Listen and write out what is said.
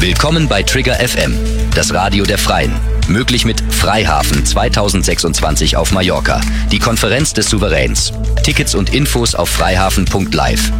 Willkommen bei Trigger FM, das Radio der Freien. Möglich mit Freihafen 2026 auf Mallorca, die Konferenz des Souveräns. Tickets und Infos auf freihafen.live.